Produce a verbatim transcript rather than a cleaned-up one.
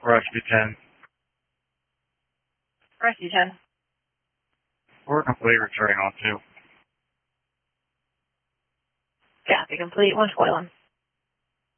Rescue ten. Rescue ten. We're complete, returning on two. Copy complete, one twenty-one.